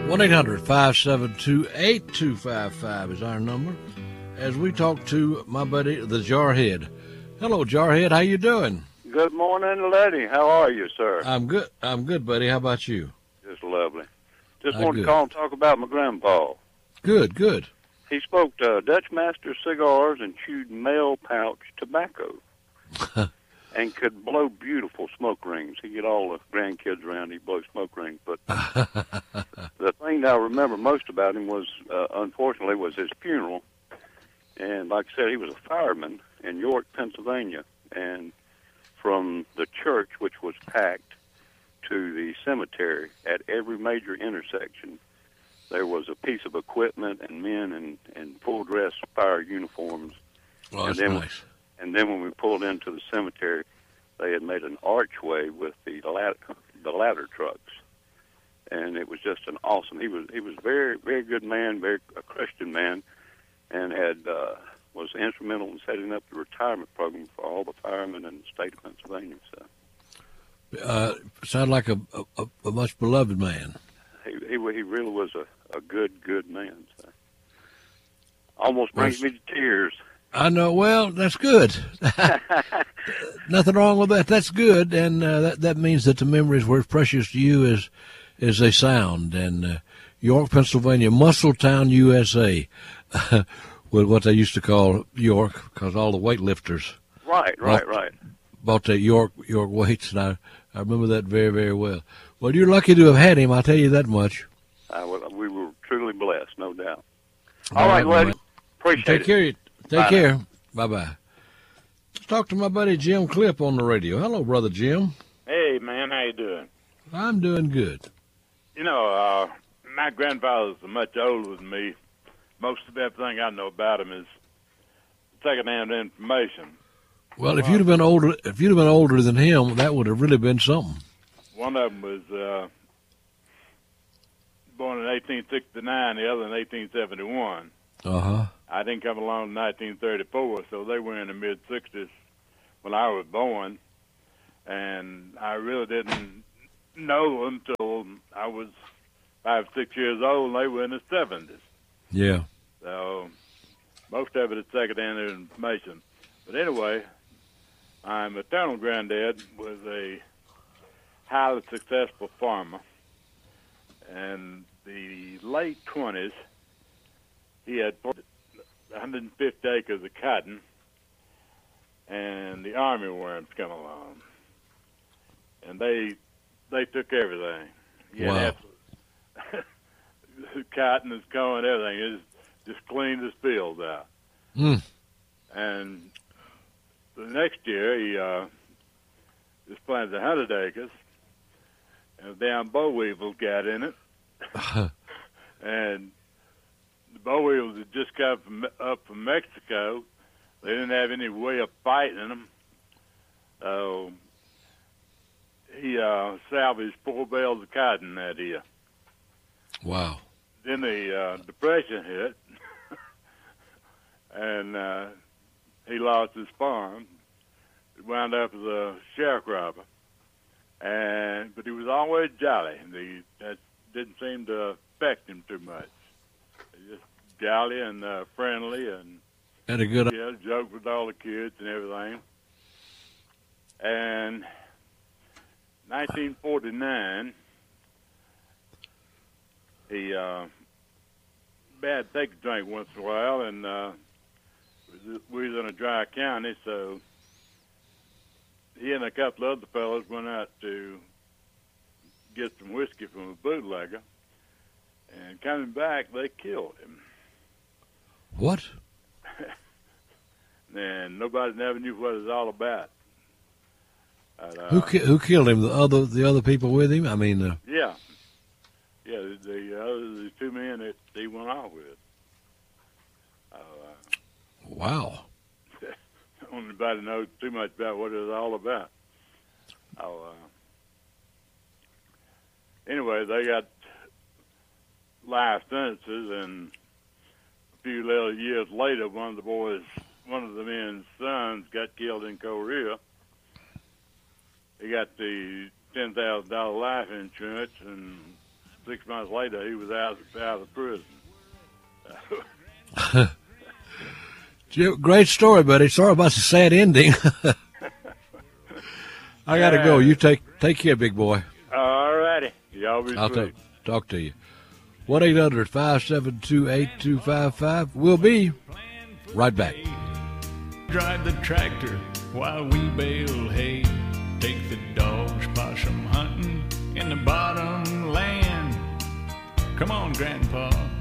1-800-572-8255 is our number as we talk to my buddy, the Jarhead. Hello, Jarhead. How you doing? Good morning, Letty. How are you, sir? I'm good. I'm good, buddy. How about you? Just lovely. Just wanted to call and talk about my grandpa. Good. He smoked Dutch Master cigars and chewed mail pouch tobacco and could blow beautiful smoke rings. He'd get all the grandkids around. He'd blow smoke rings. But the thing that I remember most about him was, unfortunately, was his funeral. And like I said, he was a fireman in York, Pennsylvania. And from the church, which was packed, to the cemetery, at every major intersection, there was a piece of equipment and men in full-dress fire uniforms. Oh, that's nice. And then when we pulled into the cemetery, they had made an archway with the ladder trucks. And it was just an awesome. He was very, very good man, very a Christian man, and was instrumental in setting up the retirement program for all the firemen in the state of Pennsylvania. So, sound like a much beloved man. He really was a good man. So. Almost brings me to tears. I know. Well, that's good. Nothing wrong with that. That's good, and that means that the memories were as precious to you as they sound. And York, Pennsylvania, Muscletown, USA, with what they used to call York, because all the weightlifters. Right. Bought that York weights, and I remember that very, very well. Well, you're lucky to have had him. I'll tell you that much. We were truly blessed, no doubt. All right, lady. Appreciate it. Take care. Bye-bye. Let's talk to my buddy Jim Clip on the radio. Hello, Brother Jim. Hey, man. How you doing? I'm doing good. You know, my grandfather's much older than me. Most of everything I know about him is secondhand information. Well, if you'd have been older than him, that would have really been something. One of them was born in 1869, the other in 1871. I didn't come along in 1934, so they were in the mid-60s when I was born, and I really didn't know them until I was 5, 6 years old, and they were in the 70s. Yeah. So most of it is secondhand information. But anyway, my maternal granddad was a highly successful farmer. And the late 20s, he had 150 acres of cotton, and the army worms come along. And they took everything. Wow. Cotton, his corn, everything. It just cleaned his fields out. And the next year, he just planted 100 acres, and a damn boll weevil got in it. And the boll weevils had just come up from Mexico. They didn't have any way of fighting them. So he salvaged 4 bales of cotton that year. Wow. Then the Depression hit, and he lost his farm. He wound up as a sharecropper, but he was always jolly. That didn't seem to affect him too much. He just jolly and friendly, and had a good joked with all the kids and everything. And 1949. He had to take a drink once in a while, and we was in a dry county, so he and a couple of other fellows went out to get some whiskey from a bootlegger, and coming back, they killed him. What? And nobody never knew what it was all about. Who killed him? The other people with him? I mean, yeah. Yeah, the 2 men that he went off with. Wow. Anybody knows too much about what it was all about. Anyway, they got life sentences, and a few little years later, one of the men's sons got killed in Korea. He got the $10,000 life insurance, and 6 months later, he was out of prison. Jim, great story, buddy. Sorry about the sad ending. I got to go. You take care, big boy. All righty. I'll talk to you. 1-800-572-8255. We'll be right back. Drive the tractor while we bale hay. Take the dogs possum hunting in the bottom land. Come on, Grandpa.